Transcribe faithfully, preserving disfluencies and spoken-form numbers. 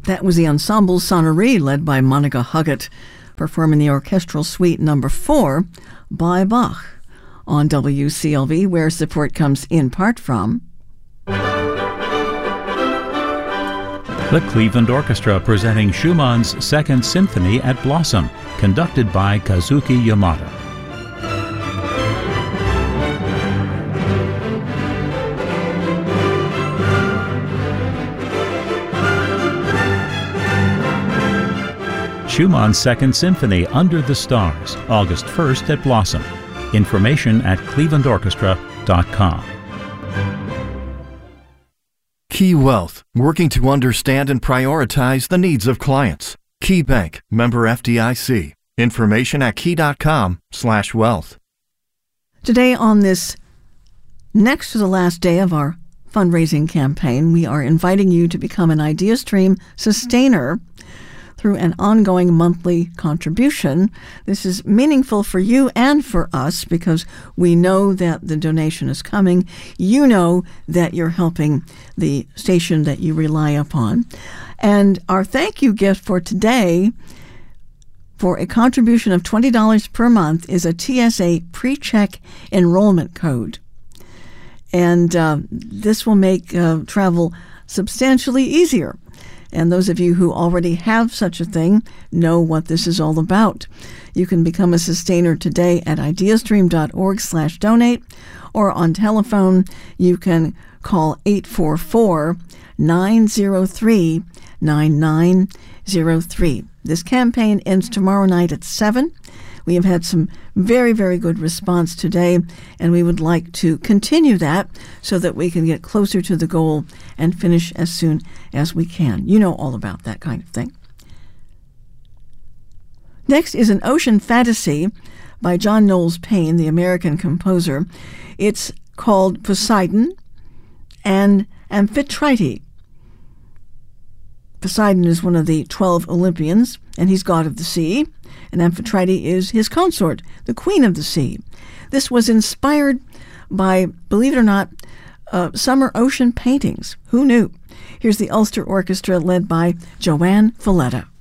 That was the Ensemble Sonnerie, led by Monica Huggett, performing the orchestral suite number four by Bach on W C L V, where support comes in part from the Cleveland Orchestra, presenting Schumann's Second Symphony at Blossom, conducted by Kazuki Yamada. Schumann's Second Symphony, Under the Stars, August first at Blossom. Information at cleveland orchestra dot com. Key Wealth, working to understand and prioritize the needs of clients. Key Bank, member F D I C. Information at key.com slash wealth. Today, on this next to the last day of our fundraising campaign, we are inviting you to become an IdeaStream sustainer through an ongoing monthly contribution. This is meaningful for you and for us because we know that the donation is coming. You know that you're helping the station that you rely upon. And our thank you gift for today, for a contribution of twenty dollars per month, is a T S A pre-check enrollment code. And uh, this will make uh, travel substantially easier. And those of you who already have such a thing know what this is all about. You can become a sustainer today at ideastream.org slash donate, or on telephone, you can call eight four four, nine zero three, nine nine zero three. This campaign ends tomorrow night at seven. We have had some very, very good response today, and we would like to continue that so that we can get closer to the goal and finish as soon as we can. You know all about that kind of thing. Next is an Ocean Fantasy by John Knowles Paine, the American composer. It's called Poseidon and Amphitrite. Poseidon is one of the twelve Olympians, and he's god of the sea, and Amphitrite is his consort, the queen of the sea. This was inspired by, believe it or not, uh, summer ocean paintings. Who knew? Here's the Ulster Orchestra, led by Joanne Valletta.